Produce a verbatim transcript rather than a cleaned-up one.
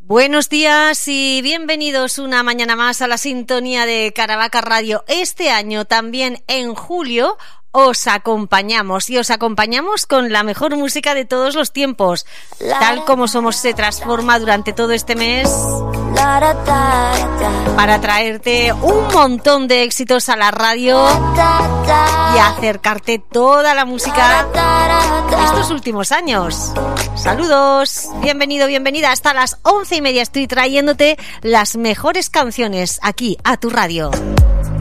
Buenos días y bienvenidos una mañana más a la sintonía de Caravaca Radio. Este año, también en julio, os acompañamos y os acompañamos con la mejor música de todos los tiempos. Tal como Somos se transforma durante todo este mes para traerte un montón de éxitos a la radio y acercarte toda la música de estos últimos años. Saludos, bienvenido, bienvenida. Hasta las once y media estoy trayéndote las mejores canciones aquí a tu radio.